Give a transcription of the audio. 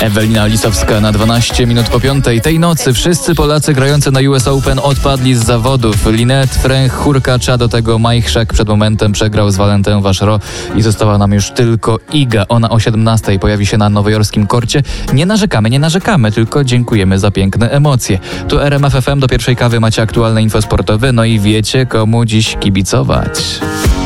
Ewelina Lisowska na 12 minut po 5. Tej nocy wszyscy Polacy grający na US Open odpadli z zawodów. Linette, Frank, Hurkacz, do tego Majchrzak przed momentem przegrał z Valentin Vachereau i została nam już tylko Iga. Ona o 17 pojawi się na nowojorskim korcie. Nie narzekamy, tylko dziękujemy za piękne emocje. Tu RMF FM, do pierwszej kawy macie aktualne info sportowe, no i wiecie, komu dziś kibicować.